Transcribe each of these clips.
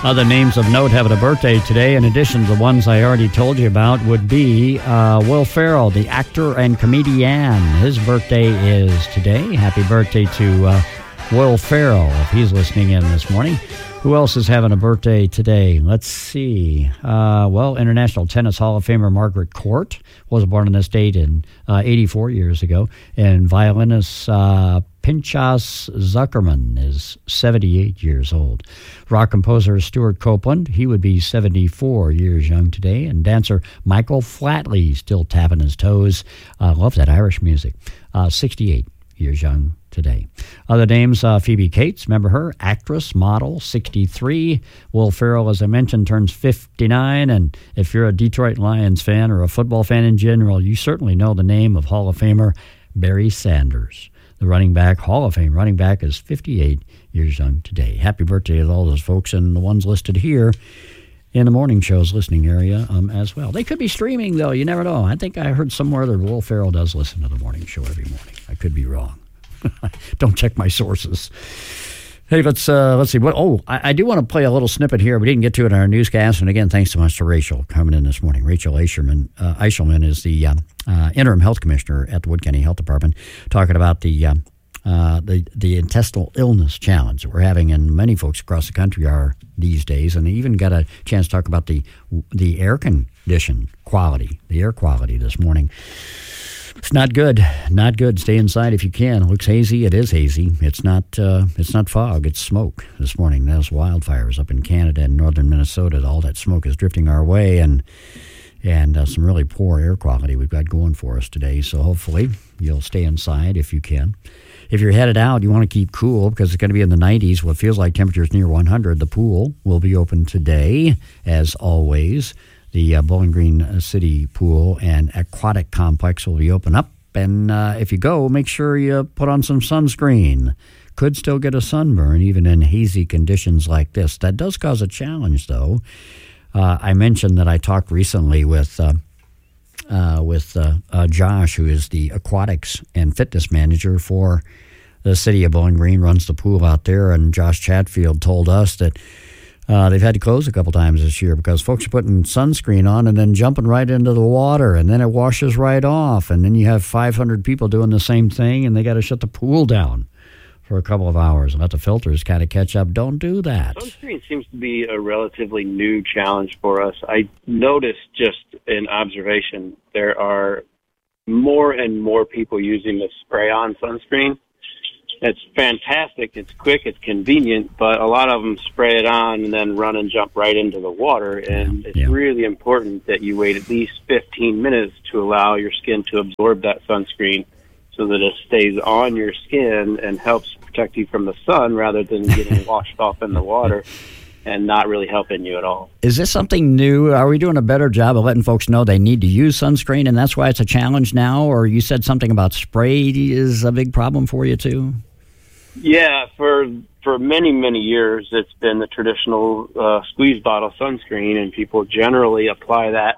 Other names of note having a birthday today, in addition to the ones I already told you about, would be Will Ferrell, the actor and comedian. His birthday is today. Happy birthday to Will Ferrell, if he's listening in this morning. Who else is having a birthday today? Let's see. International Tennis Hall of Famer Margaret Court was born on this date in 84 years ago. And violinist Pinchas Zuckerman is 78 years old. Rock composer Stuart Copeland, he would be 74 years young today. And dancer Michael Flatley, still tapping his toes. Love that Irish music. 68 years young today. Other names, Phoebe Cates, remember her? Actress, model, 63. Will Ferrell, as I mentioned, turns 59. And if you're a Detroit Lions fan or a football fan in general, you certainly know the name of Hall of Famer Barry Sanders. The running back, Hall of Fame running back, is 58 years young today. Happy birthday to all those folks and the ones listed here in the morning show's listening area as well. They could be streaming, though. You never know. I think I heard somewhere that Will Ferrell does listen to the morning show every morning. I could be wrong. Don't check my sources. Hey, let's see. I do want to play a little snippet here. We didn't get to it in our newscast. And again, thanks so much to Rachel coming in this morning. Rachel Eichelman is the interim health commissioner at the Wood County Health Department, talking about the intestinal illness challenge that we're having, and many folks across the country are these days. And they even got a chance to talk about the air condition quality, the air quality this morning. It's not good. Not good. Stay inside if you can. It looks hazy. It is hazy. It's not fog. It's smoke this morning. There's wildfires up in Canada and northern Minnesota. All that smoke is drifting our way, and some really poor air quality we've got going for us today. So hopefully you'll stay inside if you can. If you're headed out, you want to keep cool because it's going to be in the 90s. What feels like temperatures near 100. The pool will be open today, as always. The Bowling Green City Pool and Aquatic Complex will be open up. And if you go, make sure you put on some sunscreen. Could still get a sunburn, even in hazy conditions like this. That does cause a challenge, though. I mentioned that I talked recently with Josh, who is the aquatics and fitness manager for the city of Bowling Green, runs the pool out there. And Josh Chatfield told us that they've had to close a couple times this year because folks are putting sunscreen on and then jumping right into the water, and then it washes right off, and then you have 500 people doing the same thing, and they got to shut the pool down for a couple of hours and let the filters kind of catch up. Don't do that. Sunscreen seems to be a relatively new challenge for us. I noticed just in observation there are more and more people using the spray-on sunscreen. It's fantastic, it's quick, it's convenient, but a lot of them spray it on and then run and jump right into the water, and it's really important that you wait at least 15 minutes to allow your skin to absorb that sunscreen so that it stays on your skin and helps protect you from the sun rather than getting washed off in the water and not really helping you at all. Is this something new? Are we doing a better job of letting folks know they need to use sunscreen, and that's why it's a challenge now? Or you said something about spray is a big problem for you, too? Yeah, for many, many years, it's been the traditional squeeze bottle sunscreen, and people generally apply that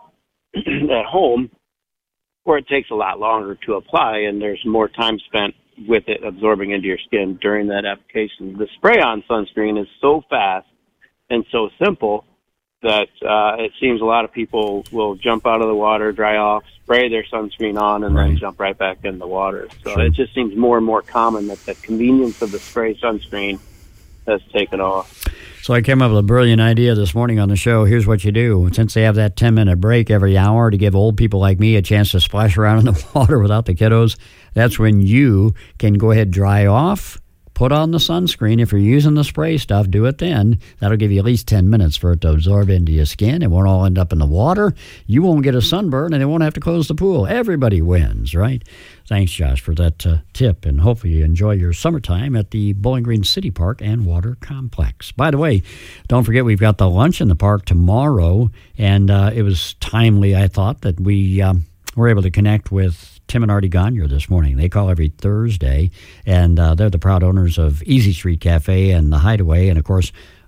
at home, where it takes a lot longer to apply, and there's more time spent with it absorbing into your skin during that application. The spray-on sunscreen is so fast and so simple that it seems a lot of people will jump out of the water, dry off, spray their sunscreen on, and then jump right back in the water. So it just seems more and more common that the convenience of the spray sunscreen has taken off. So I came up with a brilliant idea this morning on the show. Here's what you do. Since they have that 10-minute break every hour to give old people like me a chance to splash around in the water without the kiddos, that's when you can go ahead, dry off, put on the sunscreen. If you're using the spray stuff, do it then. That'll give you at least 10 minutes for it to absorb into your skin. It won't all end up in the water. You won't get a sunburn, and it won't have to close the pool. Everybody wins, right? Thanks, Josh, for that tip, and hopefully you enjoy your summertime at the Bowling Green City Park and Water Complex. By the way, don't forget we've got the lunch in the park tomorrow, and it was timely, I thought, that we were able to connect with Tim and Artie Gagne this morning. They call every Thursday, and they're the proud owners of Easy Street Cafe and The Hideaway, and, of course,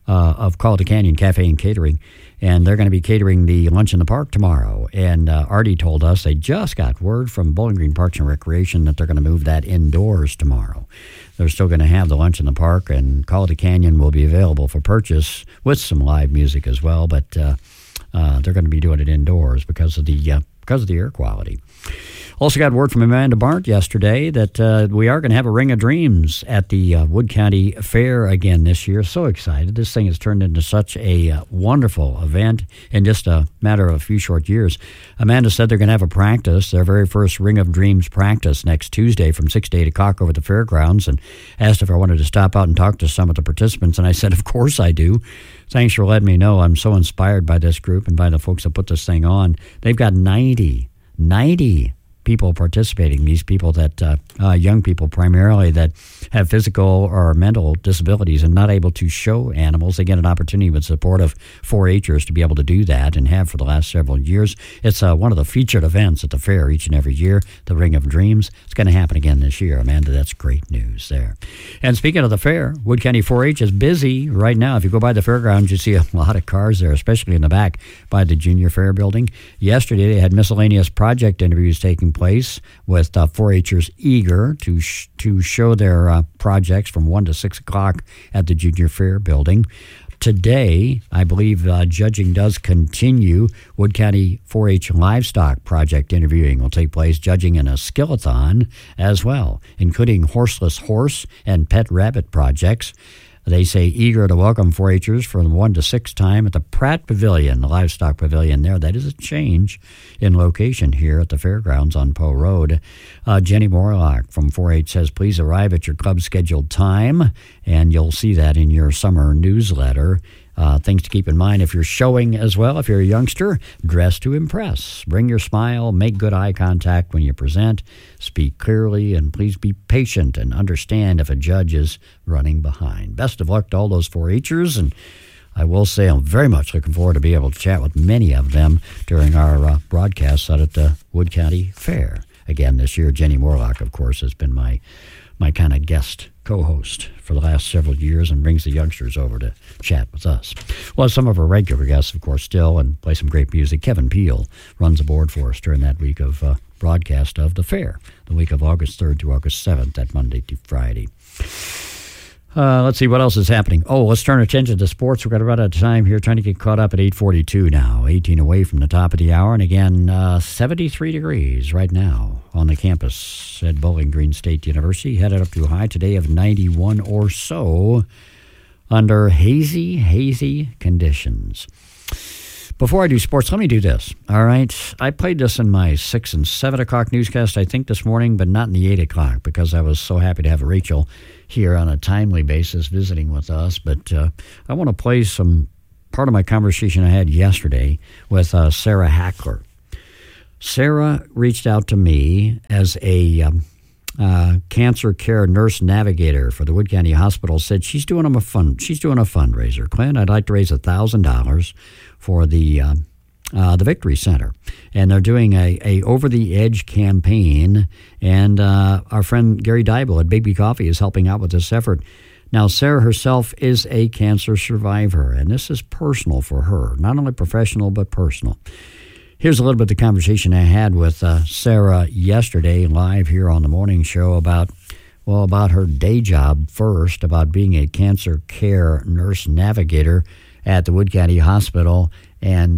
of Call to Canyon Cafe and Catering. And they're going to be catering the lunch in the park tomorrow. And Artie told us they just got word from Bowling Green Parks and Recreation that they're going to move that indoors tomorrow. they're still going to have the lunch in the park, and Call of the Canyon will be available for purchase with some live music as well. But they're going to be doing it indoors because of the air quality. Also got word from Amanda Barnt yesterday that we are going to have a Ring of Dreams at the Wood County Fair again this year. So excited. This thing has turned into such a wonderful event in just a matter of a few short years. Amanda said they're going to have a practice, their very first Ring of Dreams practice next Tuesday from 6 to 8 o'clock over at the fairgrounds, and asked if I wanted to stop out and talk to some of the participants. And I said, of course I do. Thanks for letting me know. I'm so inspired by this group and by the folks that put this thing on. They've got 90 people participating, these people that, young people primarily, that have physical or mental disabilities and not able to show animals. They get an opportunity with support of 4-H'ers to be able to do that, and have for the last several years. It's one of the featured events at the fair each and every year, the Ring of Dreams. It's going to happen again this year. Amanda, that's great news there. And speaking of the fair, Wood County 4-H is busy right now. If you go by the fairgrounds, you see a lot of cars there, especially in the back by the Junior Fair building. Yesterday, they had miscellaneous project interviews taking place with 4-H'ers eager to show their projects from 1 to 6 o'clock at the Junior Fair building. Today, I believe judging does continue. Wood County 4-H Livestock Project interviewing will take place, judging in a skillathon as well, including horseless horse and pet rabbit projects. They say eager to welcome 4-H'ers from 1 to 6 time at the Pratt Pavilion, the Livestock Pavilion there. That is a change in location here at the fairgrounds on Poe Road. Jenny Morlock from 4-H says, please arrive at your club scheduled time, and you'll see that in your summer newsletter. Things to keep in mind if you're showing as well. If you're a youngster, dress to impress. Bring your smile, make good eye contact when you present, speak clearly, and please be patient and understand if a judge is running behind. Best of luck to all those 4-H'ers, and I will say I'm very much looking forward to be able to chat with many of them during our broadcasts out at the Wood County Fair. Again, this year, Jenny Morlock, of course, has been my kind of guest co-host for the last several years and brings the youngsters over to chat with us. Well, some of our regular guests, of course, still, and play some great music. Kevin Peel runs the board for us during that week of broadcast of the fair, the week of August 3rd to August 7th, that Monday to Friday. Let's see what else is happening. Let's turn our attention to sports. We're going to run out of time here, trying to get caught up at 8:42 now, 18 away from the top of the hour. And again, 73 degrees right now on the campus at Bowling Green State University, headed up to a high today of 91 or so under hazy conditions. Before I do sports, let me do this, all right? I played this in my 6 and 7 o'clock newscast, I think, this morning, but not in the 8 o'clock because I was so happy to have Rachel here on a timely basis visiting with us. But I want to play some part of my conversation I had yesterday with Sarah Hackler. Sarah reached out to me as a cancer care nurse navigator for the Wood County Hospital. Said she's doing a fundraiser. Clint, I'd like to raise $1,000 for the Victory Center, and they're doing a Over the Edge campaign. And our friend Gary Dybel at Bigby Coffee is helping out with this effort. Now, Sarah herself is a cancer survivor, and this is personal for her, not only professional but personal. Here's a little bit of the conversation I had with Sarah yesterday live here on the morning show about her day job first, about being a cancer care nurse navigator at the Wood County Hospital, and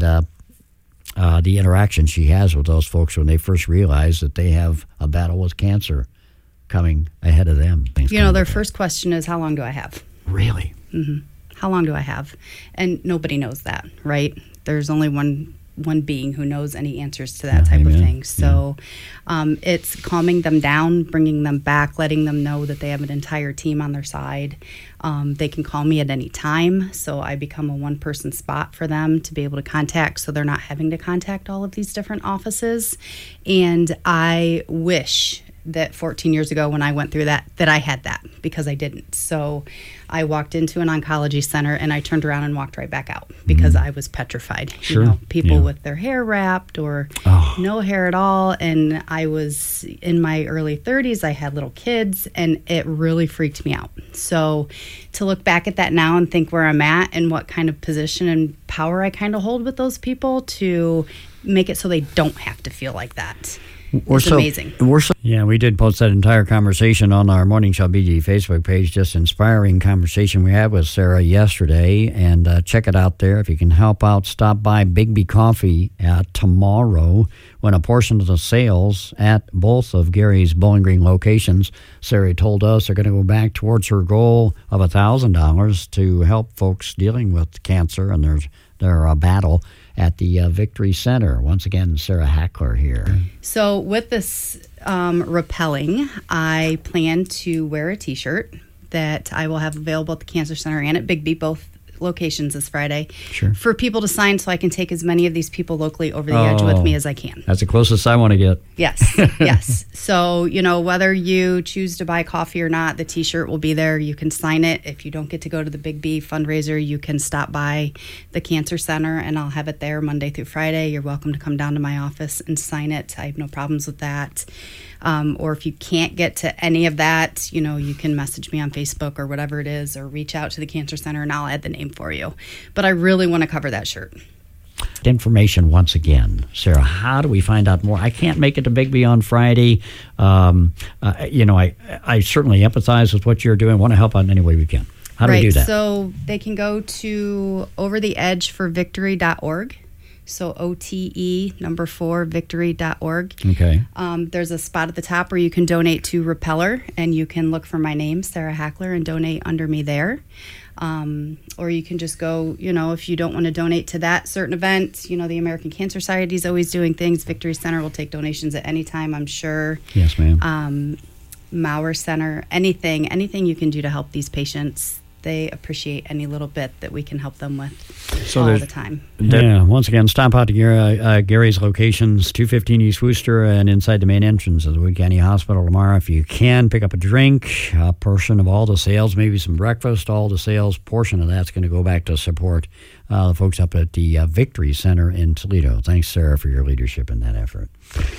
the interaction she has with those folks when they first realize that they have a battle with cancer coming ahead of them. Their first question is, how long do I have? Really? Mm-hmm. How long do I have? And nobody knows that, right? There's only one being who knows any answers to that type of thing. So it's calming them down, bringing them back, letting them know that they have an entire team on their side. They can call me at any time, so I become a one-person spot for them to be able to contact, so they're not having to contact all of these different offices. And I wish that 14 years ago when I went through that I had that, because I didn't. So I walked into an oncology center and I turned around and walked right back out because I was petrified. Sure. People with their hair wrapped or no hair at all. And I was in my early 30s. I had little kids, and it really freaked me out. So to look back at that now and think where I'm at and what kind of position and power I kind of hold with those people to make it so they don't have to feel like that. It's amazing. Yeah, we did post that entire conversation on our Morning Show BG Facebook page. Just inspiring conversation we had with Sarah yesterday. And check it out there. If you can help out, stop by Bigby Coffee tomorrow when a portion of the sales at both of Gary's Bowling Green locations, Sarah told us, are going to go back towards her goal of $1,000 to help folks dealing with cancer and their battle at the Victory Center. Once again, Sarah Hackler here. So with this rappelling, I plan to wear a T-shirt that I will have available at the Cancer Center and at Bigby, both locations this Friday, for people to sign so I can take as many of these people locally over the edge with me as I can. That's the closest I want to get. Yes, yes. So, whether you choose to buy coffee or not, the T-shirt will be there. You can sign it. If you don't get to go to the Big B fundraiser, you can stop by the Cancer Center, and I'll have it there Monday through Friday. You're welcome to come down to my office and sign it. I have no problems with that. Or if you can't get to any of that, you can message me on Facebook or whatever it is, or reach out to the Cancer Center and I'll add the name for you. But I really want to cover that shirt. Information once again, Sarah. How do we find out more? I can't make it to Bigby on Friday. I certainly empathize with what you're doing. Want to help out in any way we can. How do we do that? So they can go to overtheedgeforvictory.org. So OTE 4 victory.org. Okay. There's a spot at the top where you can donate to Repeller, and you can look for my name, Sarah Hackler, and donate under me there. Or you can just go, if you don't want to donate to that certain event, the American Cancer Society is always doing things. Victory Center will take donations at any time, I'm sure. Yes, ma'am. Maurer Center, anything you can do to help these patients. They appreciate any little bit that we can help them with all the time. Yeah, once again, stop out to Gary's locations, 215 East Wooster, and inside the main entrance of the Wood County Hospital tomorrow. If you can, pick up a drink, a portion of all the sales, maybe some breakfast, all the sales, portion of that's going to go back to support the folks up at the Victory Center in Toledo. Thanks, Sarah, for your leadership in that effort.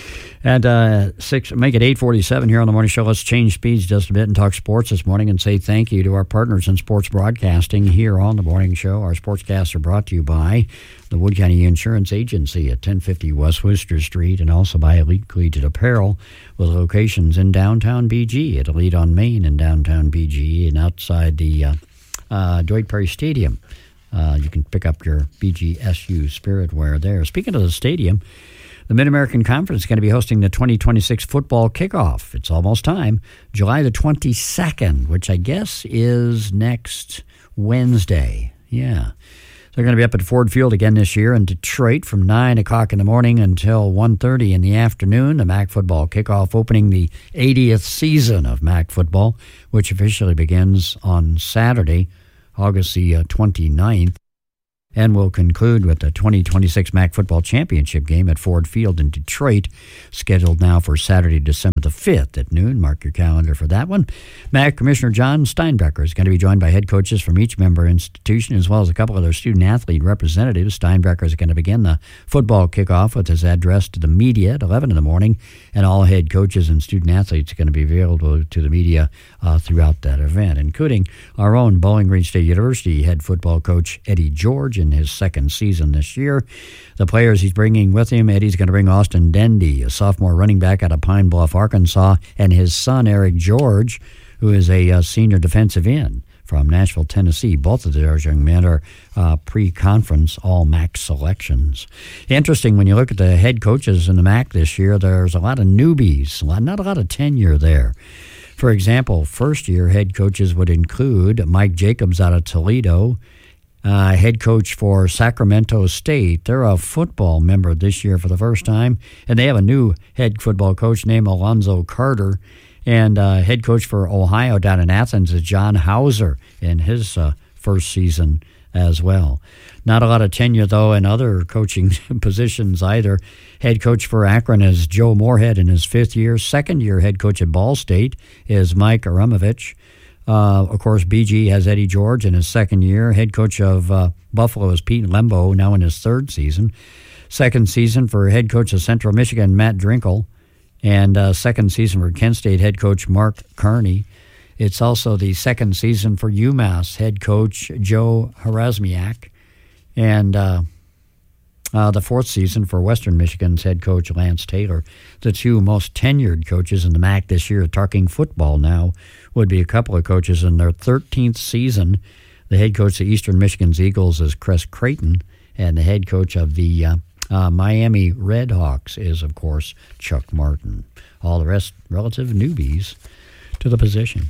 At make it 8:47 here on the Morning Show. Let's change speeds just a bit and talk sports this morning and say thank you to our partners in sports broadcasting here on the Morning Show. Our sportscasts are brought to you by the Wood County Insurance Agency at 1050 West Worcester Street, and also by Elite Collegiate Apparel with locations in downtown BG, at Elite on Main in downtown BG, and outside the Dwight Perry Stadium. You can pick up your BGSU Spirit wear there. Speaking of the stadium, the Mid-American Conference is going to be hosting the 2026 football kickoff. It's almost time. July the 22nd, which I guess is next Wednesday. Yeah. They're going to be up at Ford Field again this year in Detroit from 9 o'clock in the morning until 1:30 in the afternoon. The MAC football kickoff opening the 80th season of MAC football, which officially begins on Saturday, August the 29th. And we'll conclude with the 2026 MAC Football Championship game at Ford Field in Detroit, scheduled now for Saturday, December the 5th at noon. Mark your calendar for that one. MAC Commissioner John Steinbrecher is going to be joined by head coaches from each member institution, as well as a couple of their student-athlete representatives. Steinbrecher is going to begin the football kickoff with his address to the media at 11 in the morning, and all head coaches and student-athletes are going to be available to the media throughout that event, including our own Bowling Green State University head football coach Eddie George in his second season this year. The players he's bringing with him, Eddie's going to bring Austin Dendy, a sophomore running back out of Pine Bluff, Arkansas, and his son, Eric George, who is a senior defensive end from Nashville, Tennessee. Both of those young men are pre-conference all-MAC selections. Interesting, when you look at the head coaches in the MAC this year, there's a lot of newbies, not a lot of tenure there. For example, first-year head coaches would include Mike Jacobs out of Toledo, head coach for Sacramento State. They're a football member this year for the first time, and they have a new head football coach named Alonzo Carter. And head coach for Ohio down in Athens is John Hauser in his first season as well. Not a lot of tenure, though, in other coaching positions either. Head coach for Akron is Joe Moorhead in his fifth year. Second-year head coach at Ball State is Mike Aramovich. Of course, BG has Eddie George in his second year. Head coach of Buffalo is Pete Lembo, now in his third season. Second season for head coach of Central Michigan, Matt Drinkle. And second season for Kent State head coach Mark Carney. It's also the second season for UMass head coach Joe Harasmiak. And the fourth season for Western Michigan's head coach Lance Taylor. The two most tenured coaches in the MAC this year, talking football now, would be a couple of coaches in their 13th season. The head coach of Eastern Michigan's Eagles is Chris Creighton, and the head coach of the Miami Redhawks is, of course, Chuck Martin. All the rest, relative newbies to the position.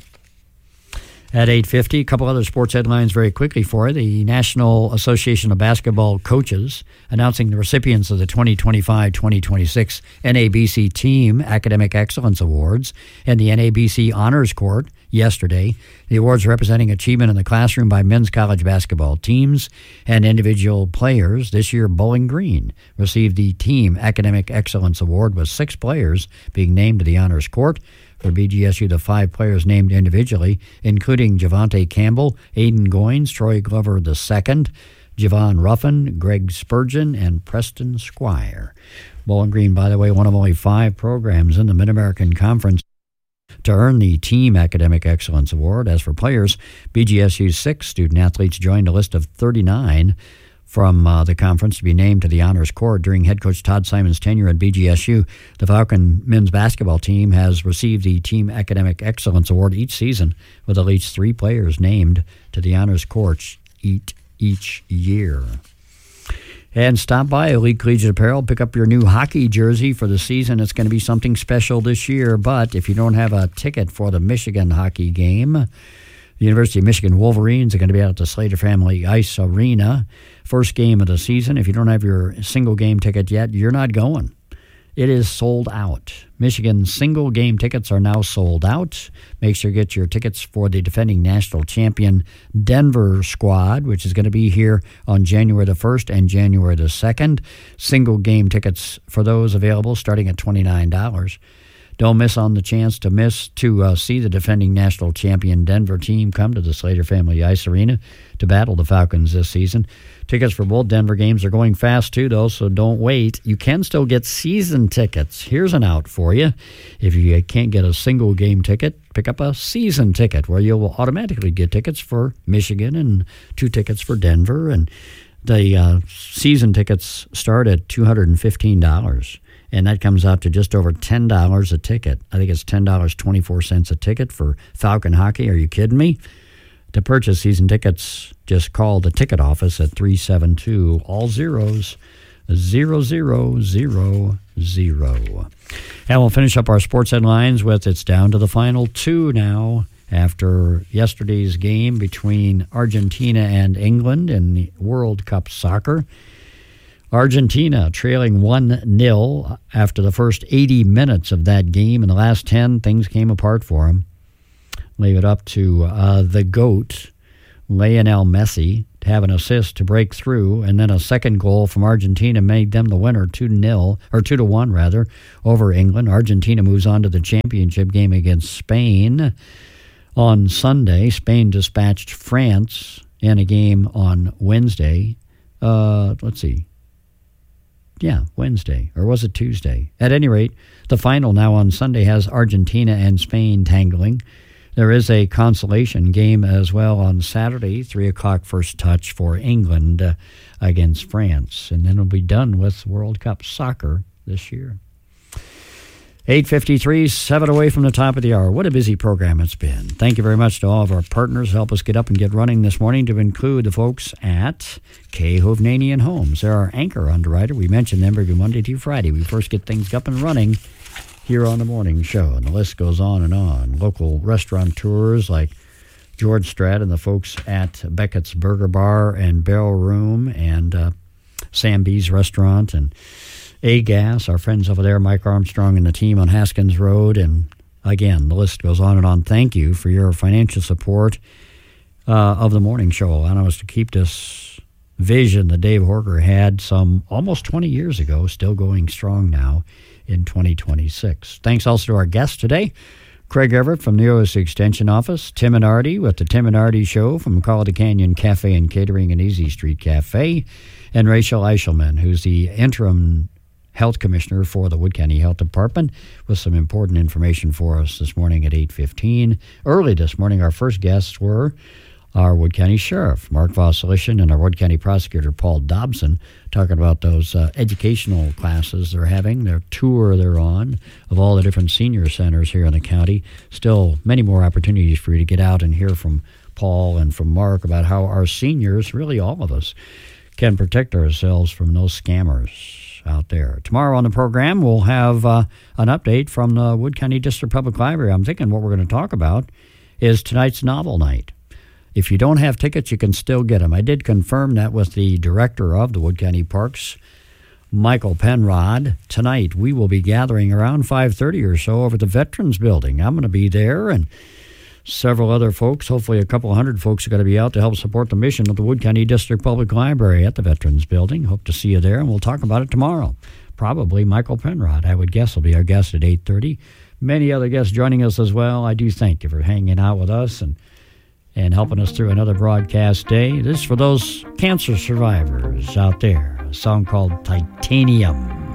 At 8:50, a couple other sports headlines very quickly for you. The National Association of Basketball Coaches announcing the recipients of the 2025-2026 NABC Team Academic Excellence Awards and the NABC Honors Court yesterday. The awards representing achievement in the classroom by men's college basketball teams and individual players. This year, Bowling Green received the Team Academic Excellence Award with 6 players being named to the Honors Court. For BGSU, the 5 players named individually, including Javante Campbell, Aiden Goins, Troy Glover II, Javon Ruffin, Greg Spurgeon, and Preston Squire. Bowling Green, by the way, one of only 5 programs in the Mid-American Conference to earn the Team Academic Excellence Award. As for players, BGSU's 6 student-athletes joined a list of 39 from the conference to be named to the Honors Court. During head coach Todd Simon's tenure at BGSU, the Falcon men's basketball team has received the Team Academic Excellence Award each season, with at least 3 players named to the Honors Court each year. And stop by Elite Collegiate Apparel. Pick up your new hockey jersey for the season. It's going to be something special this year, but if you don't have a ticket for the Michigan hockey game, the University of Michigan Wolverines are going to be out at the Slater Family Ice Arena. First game of the season. If you don't have your single game ticket yet, you're not going. It is sold out. Michigan single game tickets are now sold out. Make sure you get your tickets for the defending national champion Denver squad, which is going to be here on January the 1st and January the 2nd. Single game tickets for those available starting at $29. Don't miss on the chance to see the defending national champion Denver team come to the Slater Family Ice Arena to battle the Falcons this season. Tickets for both Denver games are going fast, too, though, so don't wait. You can still get season tickets. Here's an out for you. If you can't get a single game ticket, pick up a season ticket where you'll automatically get tickets for Michigan and 2 tickets for Denver. And the season tickets start at $215. And that comes out to just over $10 a ticket. I think it's $10.24 a ticket for Falcon hockey. Are you kidding me? To purchase season tickets, just call the ticket office at 372 all zeros 0000. And we'll finish up our sports headlines with it's down to the final 2 now after yesterday's game between Argentina and England in the World Cup soccer. Argentina trailing 1-0 after the first 80 minutes of that game. In the last 10, things came apart for them. Leave it up to the GOAT, Lionel Messi, to have an assist to break through, and then a second goal from Argentina made them the winner, 2-1 rather, over England. Argentina moves on to the championship game against Spain on Sunday. Spain dispatched France in a game on Wednesday. Wednesday. Or was it Tuesday? At any rate, the final now on Sunday has Argentina and Spain tangling. There is a consolation game as well on Saturday, 3 o'clock first touch for England against France. And then it'll be done with World Cup soccer this year. 8:53, 7 away from the top of the hour. What a busy program it's been. Thank you very much to all of our partners who help us get up and get running this morning, to include the folks at K. Hovnanian Homes. They're our anchor underwriter. We mention them every Monday through Friday. We first get things up and running here on the morning show, and the list goes on and on. Local restaurateurs like George Stratt and the folks at Beckett's Burger Bar and Barrel Room and Sam B's Restaurant and A-Gas, our friends over there, Mike Armstrong and the team on Haskins Road. And again, the list goes on and on. Thank you for your financial support of the morning show, allowing us to keep this vision that Dave Horker had some almost 20 years ago, still going strong now in 2026. Thanks also to our guests today, Craig Everett from the OSC Extension Office, Tim and Artie with the Tim and Artie Show from Colorado Canyon Cafe and Catering and Easy Street Cafe, and Rachel Eichelman, who's the interim Health Commissioner for the Wood County Health Department, with some important information for us this morning at 8:15. Early this morning, our first guests were our Wood County Sheriff, Mark Voslishin, and our Wood County Prosecutor, Paul Dobson, talking about those educational classes they're having, their tour they're on of all the different senior centers here in the county. Still many more opportunities for you to get out and hear from Paul and from Mark about how our seniors, really all of us, can protect ourselves from those scammers out there. Tomorrow on the program, we'll have an update from the Wood County District Public Library. I'm thinking what we're going to talk about is tonight's novel night. If you don't have tickets, you can still get them. I did confirm that with the director of the Wood County Parks, Michael Penrod. Tonight, we will be gathering around 5:30 or so over at the Veterans Building. I'm going to be there, and several other folks, hopefully a couple hundred folks, are going to be out to help support the mission of the Wood County District Public Library at the Veterans Building. Hope to see you there, and we'll talk about it tomorrow. Probably Michael Penrod, I would guess, will be our guest at 8:30. Many other guests joining us as well. I do thank you for hanging out with us and helping us through another broadcast day. This is for those cancer survivors out there, a song called Titanium.